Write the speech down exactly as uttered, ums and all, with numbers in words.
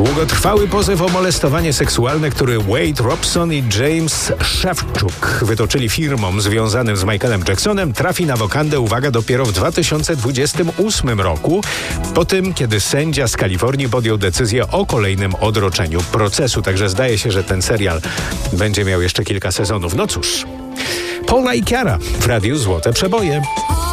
Długotrwały pozew o molestowanie seksualne, który Wade Robson i James Shevchuk wytoczyli firmom związanym z Michaelem Jacksonem, trafi na wokandę, uwaga, dopiero w dwa tysiące dwudziestym ósmym roku, po tym, kiedy sędzia z Kalifornii podjął decyzję o kolejnym odroczeniu procesu. Także zdaje się, że ten serial będzie miał jeszcze kilka sezonów. No cóż, Paula i Kiara w Radiu Złote Przeboje.